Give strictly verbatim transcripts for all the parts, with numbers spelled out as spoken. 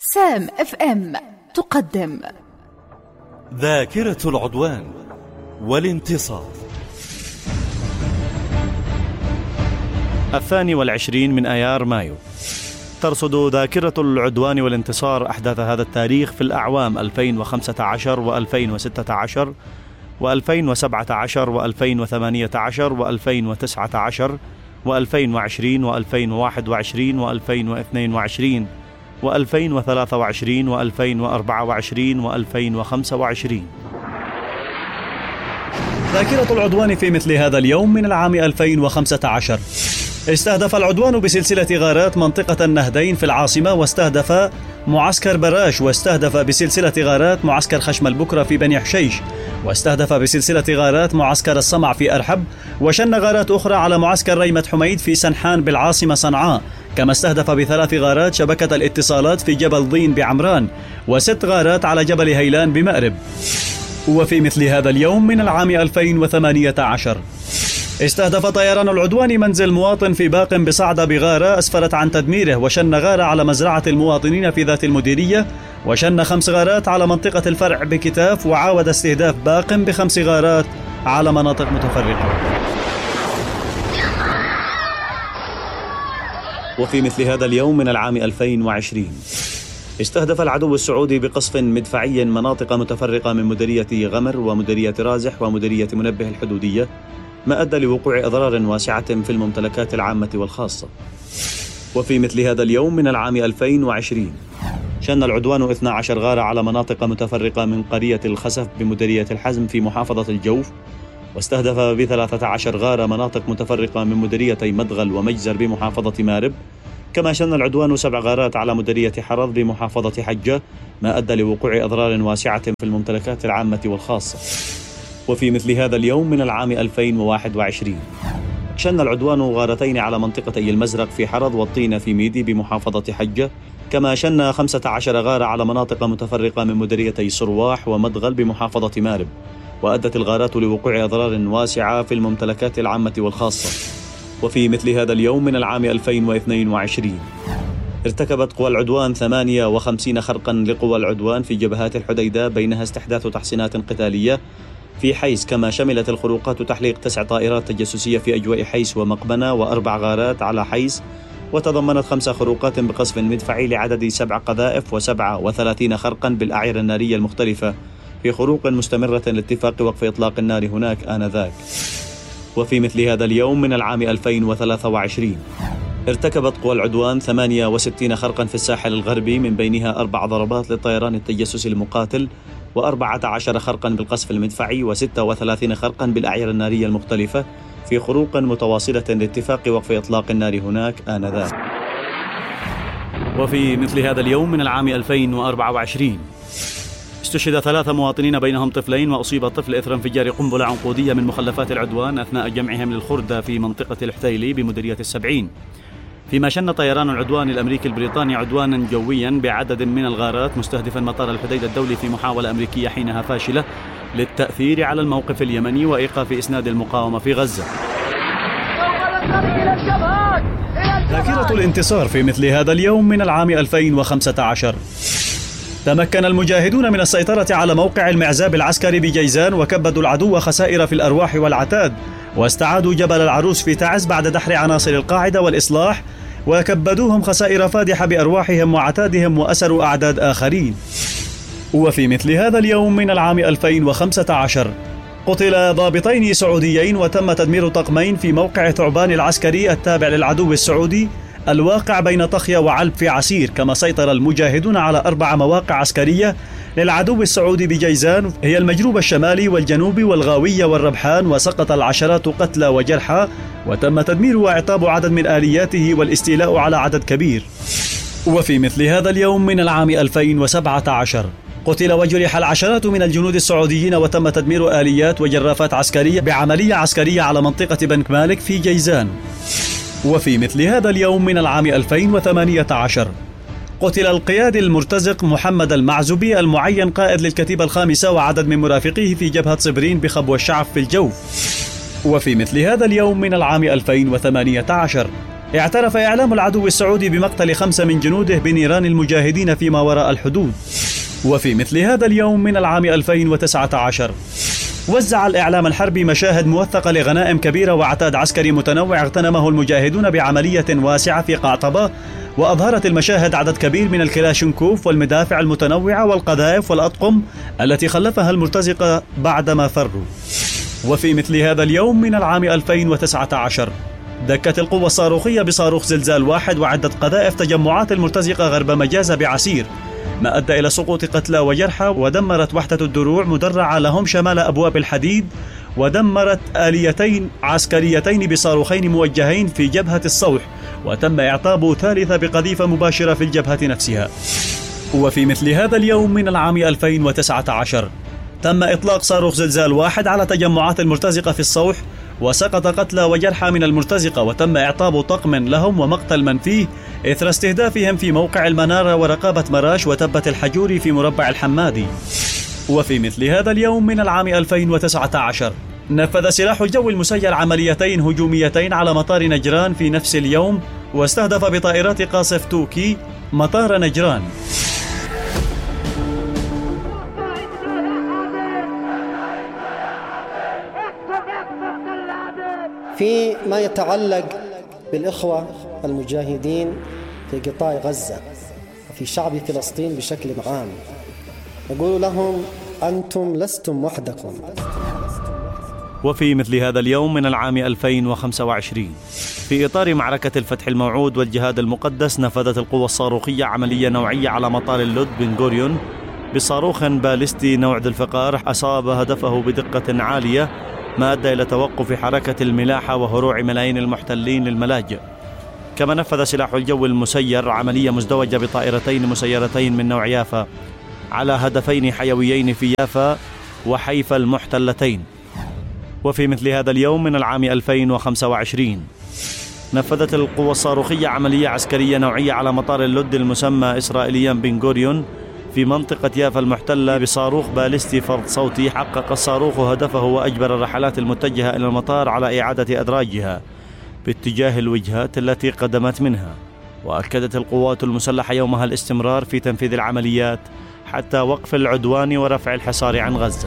سام اف ام تقدم ذاكرة العدوان والانتصار. الثاني والعشرين من آيار مايو. ترصد ذاكرة العدوان والانتصار أحداث هذا التاريخ في الأعوام ألفين وخمسة عشر وألفين وستة عشر وألفين وسبعة عشر وألفين وثمانية عشر وألفين وتسعة عشر وألفين وعشرين وألفين وواحد وعشرين وألفين واثنين وعشرين وألفين وثلاثة وعشرين وألفين وأربعة وعشرين وألفين وخمسة وعشرين. ذاكرة العدوان في مثل هذا اليوم من العام ألفين وخمسة عشر. استهدف العدوان بسلسلة غارات منطقة النهدين في العاصمة، واستهدف معسكر براش، واستهدف بسلسلة غارات معسكر خشم البكرة في بني حشيش، واستهدف بسلسلة غارات معسكر الصمع في أرحب، وشن غارات أخرى على معسكر ريمة حميد في سنحان بالعاصمة صنعاء. كما استهدف بثلاث غارات شبكة الاتصالات في جبل ضين بعمران، وست غارات على جبل هيلان بمأرب. وفي مثل هذا اليوم من العام ألفين وثمانية عشر استهدف طيران العدوان منزل مواطن في باق بصعدة بغارة أسفرت عن تدميره، وشن غارة على مزرعة المواطنين في ذات المديرية، وشن خمس غارات على منطقة الفرع بكتاف، وعاود استهداف باق بخمس غارات على مناطق متفرقة. وفي مثل هذا اليوم من العام ألفين وعشرين استهدف العدو السعودي بقصف مدفعي مناطق متفرقة من مديرية غمر ومديرية رازح ومديرية منبه الحدودية، ما أدى لوقوع أضرار واسعة في الممتلكات العامة والخاصة. وفي مثل هذا اليوم من العام ألفين وعشرين شن العدوان اثنتي عشرة غارة على مناطق متفرقة من قرية الخسف بمديرية الحزم في محافظة الجوف، واستهدف بثلاثة عشر غارة مناطق متفرقة من مديريتي مدغل ومجزر بمحافظة مارب. كما شن العدوان سبع غارات على مديرية حرض بمحافظة حجة، ما أدى لوقوع أضرار واسعة في الممتلكات العامة والخاصة. وفي مثل هذا اليوم من العام ألفين وواحد وعشرين شن العدوان غارتين على منطقتي المزرق في حرض والطينة في ميدي بمحافظة حجة. كما شن خمسة عشر غارة على مناطق متفرقة من مديريتي صرواح ومدغل بمحافظة مارب، وأدت الغارات لوقوع أضرار واسعة في الممتلكات العامة والخاصة. وفي مثل هذا اليوم من العام ألفين واثنين وعشرين ارتكبت قوى العدوان ثمانية وخمسين خرقا لقوى العدوان في جبهات الحديدة، بينها استحداث تحصينات قتالية في حيس. كما شملت الخروقات تحليق تسع طائرات تجسسية في أجواء حيس ومقبنة وأربع غارات على حيس، وتضمنت خمس خروقات بقصف مدفعي لعدد سبع قذائف وسبعة وثلاثين خرقا بالأعير النارية المختلفة في خروق مستمرة لاتفاق وقف إطلاق النار هناك آنذاك. وفي مثل هذا اليوم من العام ألفين وثلاثة وعشرين ارتكبت قوى العدوان ثمانية وستين خرقا في الساحل الغربي، من بينها أربع ضربات للطيران التجسسي المقاتل، وأربعة عشر خرقا بالقصف المدفعي، وستة وثلاثين خرقا بالأعير النارية المختلفة في خروق متواصلة لاتفاق وقف إطلاق النار هناك آنذاك. وفي مثل هذا اليوم من العام ألفين وأربعة وعشرين استشهد ثلاثة مواطنين بينهم طفلين، وأصيب طفل إثر انفجار قنبلة عنقودية من مخلفات العدوان أثناء جمعهم للخردة في منطقة الحتيلي بمديرية السبعين. فيما شن طيران العدوان الأمريكي البريطاني عدوانا جويا بعدد من الغارات مستهدفا مطار الحديدة الدولي في محاولة أمريكية حينها فاشلة للتأثير على الموقف اليمني وإيقاف إسناد المقاومة في غزة. ذاكرة الانتصار في مثل هذا اليوم من العام ألفين وخمسة عشر. تمكن المجاهدون من السيطرة على موقع المعزاب العسكري بجيزان، وكبدوا العدو خسائر في الأرواح والعتاد، واستعادوا جبل العروس في تعز بعد دحر عناصر القاعدة والإصلاح، وكبدوهم خسائر فادحة بأرواحهم وعتادهم، وأسروا أعداد آخرين. وفي مثل هذا اليوم من العام ألفين وخمسة عشر قتل ضابطين سعوديين، وتم تدمير طقمين في موقع ثعبان العسكري التابع للعدو السعودي الواقع بين طخية وعلب في عسير. كما سيطر المجاهدون على أربع مواقع عسكرية للعدو السعودي بجيزان، هي المجروب الشمالي والجنوبي والغاوية والربحان، وسقط العشرات قتلى وجرحى، وتم تدمير وإعطاب عدد من آلياته والاستيلاء على عدد كبير. وفي مثل هذا اليوم من العام ألفين وسبعة عشر قتل وجرح العشرات من الجنود السعوديين، وتم تدمير آليات وجرافات عسكرية بعملية عسكرية على منطقة بنك مالك في جيزان. وفي مثل هذا اليوم من العام ألفين وثمانية عشر قتل القيادي المرتزق محمد المعزبي المعين قائد للكتيبة الخامسة وعدد من مرافقيه في جبهة صبرين بخبو الشعب في الجوف. وفي مثل هذا اليوم من العام ألفين وثمانية عشر اعترف إعلام العدو السعودي بمقتل خمسة من جنوده بنيران المجاهدين فيما وراء الحدود. وفي مثل هذا اليوم من العام ألفين وتسعة عشر وزع الإعلام الحربي مشاهد موثقة لغنائم كبيرة وعتاد عسكري متنوع اغتنمه المجاهدون بعملية واسعة في قعطبة، وأظهرت المشاهد عدد كبير من الكلاشينكوف والمدافع المتنوعة والقذائف والأطقم التي خلفها المرتزقة بعدما فروا. وفي مثل هذا اليوم من العام ألفين وتسعة عشر دكت القوة الصاروخية بصاروخ زلزال واحد وعدة قذائف تجمعات المرتزقة غرب مجازة بعسير، ما أدى إلى سقوط قتلى وجرحى، ودمرت وحدة الدروع مدرعة لهم شمال أبواب الحديد، ودمرت آليتين عسكريتين بصاروخين موجهين في جبهة الصوح، وتم إعطاب ثالثة بقذيفة مباشرة في الجبهة نفسها. وفي مثل هذا اليوم من العام ألفين وتسعة عشر تم إطلاق صاروخ زلزال واحد على تجمعات المرتزقة في الصوح، وسقط قتلى وجرحى من المرتزقة، وتم إعطاب طقم لهم ومقتل من فيه إثر استهدافهم في موقع المنارة ورقابة مراش وتبة الحجوري في مربع الحمادي. وفي مثل هذا اليوم من العام ألفين وتسعة عشر نفذ سلاح الجو المسير عمليتين هجوميتين على مطار نجران في نفس اليوم، واستهدف بطائرات قاصف توكي مطار نجران. فيما يتعلق بالإخوة المجاهدين في قطاع غزة وفي شعب فلسطين بشكل عام، أقول لهم أنتم لستم وحدكم. وفي مثل هذا اليوم من العام ألفين وخمسة وعشرين في إطار معركة الفتح الموعود والجهاد المقدس نفذت القوة الصاروخية عملية نوعية على مطار اللد بن غوريون بصاروخ باليستي نوع ذي الفقار، أصاب هدفه بدقة عالية، ما أدى إلى توقف حركة الملاحة وهروع ملايين المحتلين للملاجئ. كما نفذ سلاح الجو المسير عملية مزدوجة بطائرتين مسيرتين من نوع يافا على هدفين حيويين في يافا وحيفا المحتلتين. وفي مثل هذا اليوم من العام ألفين وخمسة وعشرين نفذت القوة الصاروخية عملية عسكرية نوعية على مطار اللد المسمى إسرائيليا بن غوريون في منطقة يافا المحتلة بصاروخ باليستي فرد صوتي. حقق الصاروخ هدفه وأجبر الرحلات المتجهة إلى المطار على إعادة أدراجها باتجاه الوجهات التي قدمت منها. وأكدت القوات المسلحة يومها الاستمرار في تنفيذ العمليات حتى وقف العدوان ورفع الحصار عن غزة.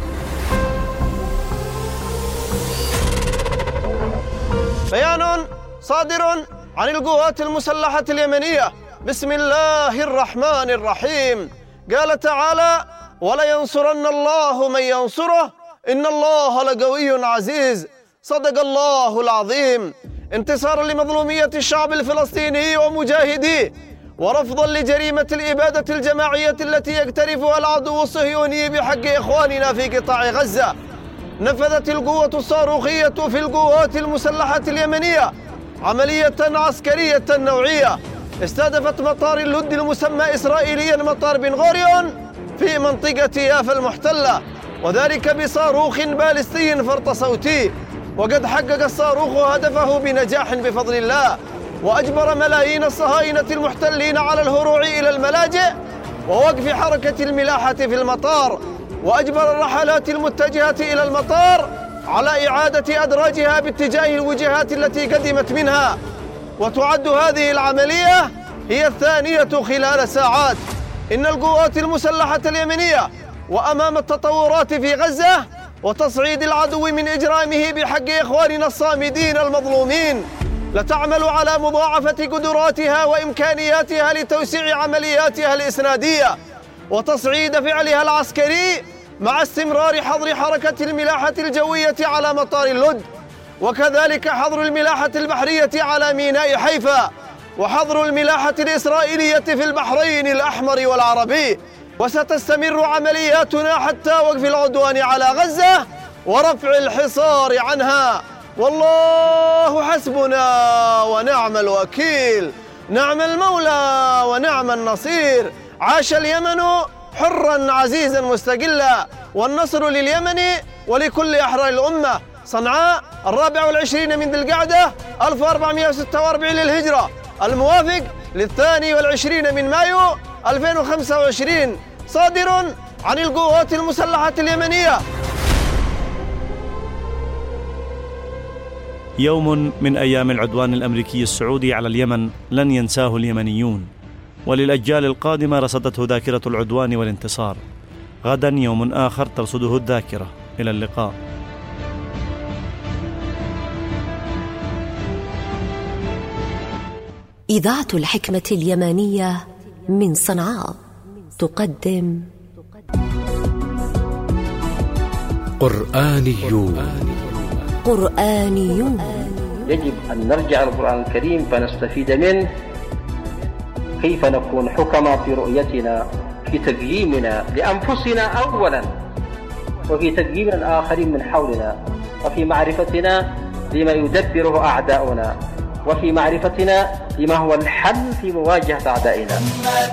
بيان صادر عن القوات المسلحة اليمنية بسم الله الرحمن الرحيم. قال تعالى: ولينصرن الله من ينصره إن الله لقوي عزيز. صدق الله العظيم. انتصارا لمظلومية الشعب الفلسطيني ومجاهديه، ورفضا لجريمة الإبادة الجماعية التي يقترفها العدو الصهيوني بحق إخواننا في قطاع غزة، نفذت القوة الصاروخية في القوات المسلحة اليمنية عملية عسكرية نوعية استهدفت مطار اللد المسمى إسرائيليا مطار بن غوريون في منطقة يافا المحتلة، وذلك بصاروخ باليستي فرط صوتي. وقد حقق الصاروخ هدفه بنجاح بفضل الله، وأجبر ملايين الصهاينة المحتلين على الهروع إلى الملاجئ ووقف حركة الملاحة في المطار، وأجبر الرحلات المتجهة إلى المطار على إعادة أدراجها باتجاه الوجهات التي قدمت منها. وتعد هذه العملية هي الثانية خلال ساعات. إن القوات المسلحة اليمنية وأمام التطورات في غزة وتصعيد العدو من إجرامه بحق إخواننا الصامدين المظلومين لتعمل على مضاعفة قدراتها وإمكانياتها لتوسيع عملياتها الإسنادية وتصعيد فعلها العسكري، مع استمرار حظر حركة الملاحة الجوية على مطار اللد، وكذلك حظر الملاحة البحرية على ميناء حيفا، وحظر الملاحة الإسرائيلية في البحرين الأحمر والعربي. وستستمر عملياتنا حتى وقف العدوان على غزة ورفع الحصار عنها. والله حسبنا ونعم الوكيل، نعم المولى ونعم النصير. عاش اليمن حرا عزيزا مستقلا، والنصر لليمن ولكل أحرار الأمة. صنعاء الرابع والعشرين من ذي القعدة ألف وأربعمائة وستة وأربعين للهجرة، الموافق للثاني والعشرين من مايو ألفين وخمسة وعشرين، صادر عن القوات المسلحة اليمنية. يوم من أيام العدوان الأمريكي السعودي على اليمن لن ينساه اليمنيون، وللأجيال القادمة رصدته ذاكرة العدوان والانتصار. غدا يوم آخر ترصده الذاكرة. إلى اللقاء. إذاعة الحكمة اليمنية من صنعاء تقدم قرآنيون. قرآنيون يجب أن نرجع القرآن الكريم فنستفيد منه، كيف نكون حكما في رؤيتنا، في تقييمنا لأنفسنا أولا، وفي تقييم الآخرين من حولنا، وفي معرفتنا لما يدبره أعداؤنا، وفي معرفتنا لما هو الحل في مواجهة أعدائنا.